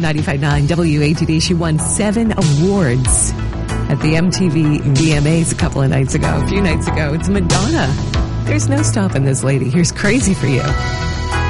95.9 WATD. She won 7 awards at the MTV VMAs a few nights ago. It's Madonna. There's no stopping this lady. Here's Crazy for You.